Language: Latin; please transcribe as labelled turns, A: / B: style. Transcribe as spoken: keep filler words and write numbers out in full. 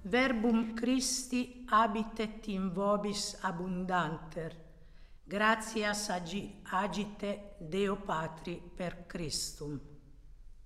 A: verbum Christi habitet in vobis abundanter. Gratias agi- agite Deo Patri per Christum.